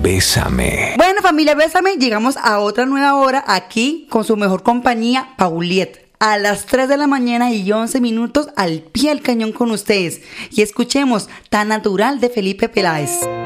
Bésame. Bueno, familia, Bésame, llegamos a otra nueva hora aquí con su mejor compañía, Pauliet. A las 3 de la mañana y 11 minutos al pie del cañón con ustedes. Y escuchemos Tan Natural de Felipe Peláez.